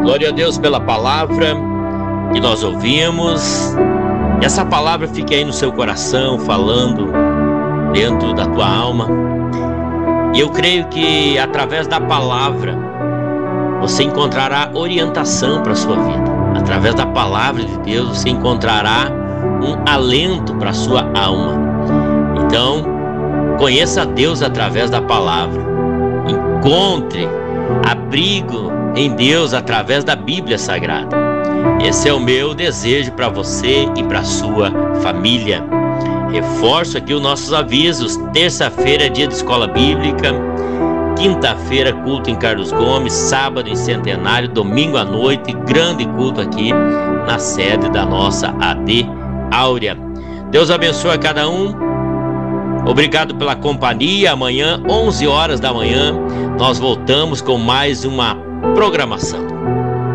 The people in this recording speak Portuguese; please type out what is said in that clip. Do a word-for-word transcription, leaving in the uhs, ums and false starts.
Glória a Deus pela palavra que nós ouvimos. E essa palavra fique aí no seu coração, falando dentro da tua alma. E eu creio que através da palavra você encontrará orientação para a sua vida. Através da palavra de Deus você encontrará um alento para a sua alma. Então, conheça Deus através da palavra. Encontre abrigo em Deus através da Bíblia Sagrada. Esse é o meu desejo para você e para a sua família. Reforço aqui os nossos avisos. Terça-feira é dia de escola bíblica. Quinta-feira, culto em Carlos Gomes. Sábado em Centenário. Domingo à noite, grande culto aqui na sede da nossa A D Áurea. Deus abençoe a cada um. Obrigado pela companhia. Amanhã, onze horas da manhã, nós voltamos com mais uma programação.